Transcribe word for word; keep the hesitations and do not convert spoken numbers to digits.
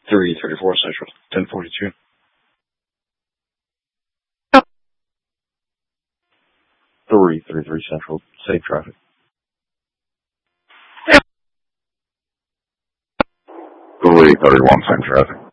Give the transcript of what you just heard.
three thirty-four Central, ten forty-two. three thirty-three Central, safe traffic. three thirty-one, same traffic.